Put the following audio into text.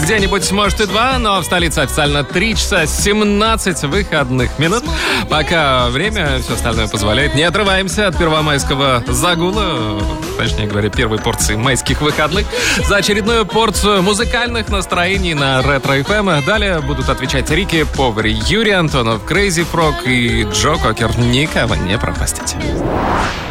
где-нибудь, может, и 2, но в столице официально 3 часа 17 выходных минут. Пока время, все остальное позволяет. Не отрываемся от первомайского загула, точнее говоря, первой порции майских выходных, за очередную порцию музыкальных настроений на Ретро-ФМ. Далее будут отвечать Рики Повари, Юрий Антонов, Крейзи Фрог и Джо Кокер. Никого не пропустите.